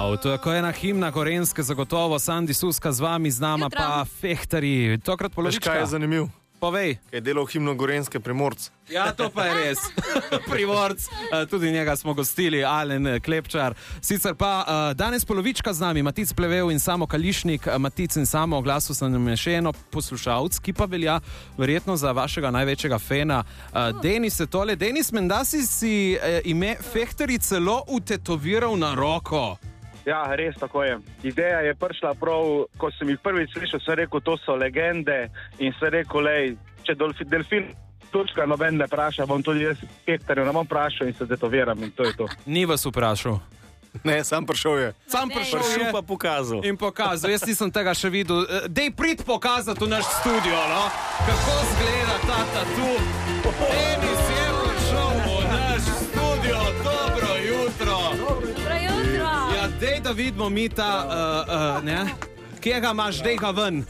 Wow, to je ko ena himna Gorenjske, zagotovo Sandi Suska z vami, z nama pa fehtarji. Tokrat polovička. Kaj je zanimiv? Povej. Kaj je delal himno Gorenjske Primorc. Ja, to pa je res. Primorc, tudi njega smo gostili, Alen Klepčar. Sicer pa danes polovička z nami, Matic Plevel in Samo Kališnik. Matic in Samo, glasu sem nam še eno poslušalc, ki pa velja verjetno za vašega največjega fena. Denis je tole. Denis, menda si ime fehtarji celo utetoviral na roko. Ja, res tako je. Ideja je prišla prav, ko sem jih prvič slišal, sem rekel, to so legende in sem rekel, lej, če delfin točka noben ne vpraša, bom tudi jaz hektarjev ne bom vprašal in se detoviram in to je to. Ni vas vprašal. Ne, sam prišel je. Sam prišel je pa pokazal. in pokazal. Jaz nisem tega še videl. Dej prid pokazati v naš studio, no? Kako zgleda ta tatu. Denis je prišel v naš studio. Dobro jutro. Ja, dej da vidimo mi ta, ne? Kje ga imaš, dej ga ven.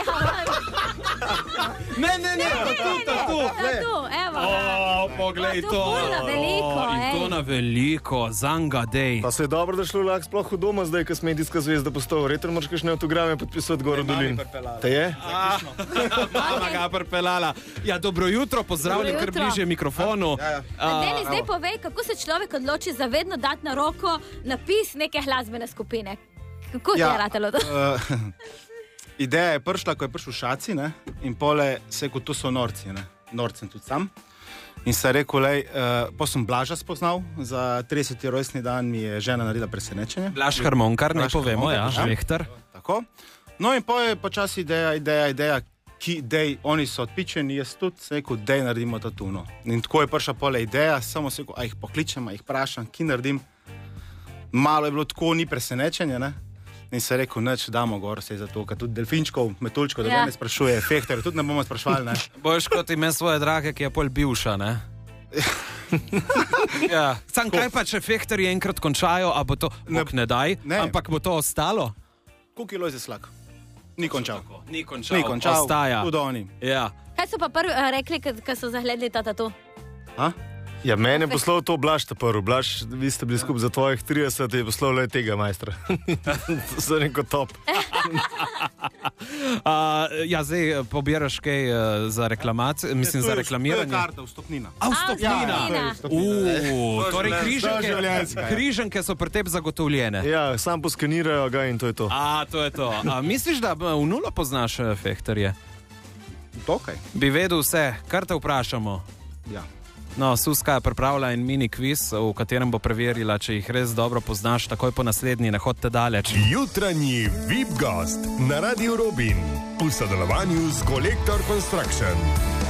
Ne, tu. Evo. Poglej to. To na veliko, In to na veliko, zanga dej. Pa se je dobro, da šlo lahko sploh v doma zdaj, ko smo medijska zvezda postala. Retro moraš kakšne autograme podpisati gor v dolin. Te je? Mama ga prepelala. Ja, dobro jutro, pozdravljam, ker bliže mikrofonu. Denis, zdaj povej, kako se človek odloči za vedno dati na roko napis neke glasbene skupine. Kako ti je ratalo to? Ideja je prišla, ko je prišel Šaci, ne? In pole se je, kot to so norci, ne? Norcem tudi sam. In se je rekel, pa sem Blaža spoznal, za 30. rojstni dan mi je žena naredila presenečenje. Blaž Harmonkar, ne povemo, ja, žlehtar. Tako. No in pa je počasi ideja, ki dej, oni so odpičeni, jaz tudi, se je rekel, dej naredimo tatuno. In tako je prišla pole ideja, samo se je rekel, jih pokličem, jih vprašam, ki naredim. Malo je bilo tako, ni presenečenje, ne? In se je rekel, neč damo gor, se je zato, ker tudi delfinčkov, metuljčkov, da ne sprašuje, fehter, tudi ne bomo sprašvali, ne. Boš kot ime svoje drage, ki je pol bivša, ne? Ja. Sam kaj pa, če fehterji enkrat končajo, a bo to, ne daj, ampak bo to ostalo? Koliko je Lojze Slak? Ni končal. Ni končal, ostaja. Tudi oni. Ja. Kaj so pa prvi rekli, ko so zagledali ta tatu? Ja, meni je poslal to Blaž ta prvi. Blaž, vi ste bili skupaj za tvojih 30, je poslal le tega majstra. To so neko top. Ja, zdaj pobiraš kaj za reklamacijo, mislim za reklamiranje. To je karta, vstopnina. Vstopnina. Torej križanke so pri tebi zagotovljene. Ja, sam poskenirajo ga in to je to. To je to. Misliš, da v nulo poznaš fehtarje? Dokaj. Bi vedel vse, kar te vprašamo. Ja. No, Suska je pripravila en mini kviz, v katerem bo preverila, če jih res dobro poznaš, takoj po naslednji, ne hodite daleč. Jutranji VIP gost na Radiu Robin v sodelovanju z Collector Construction.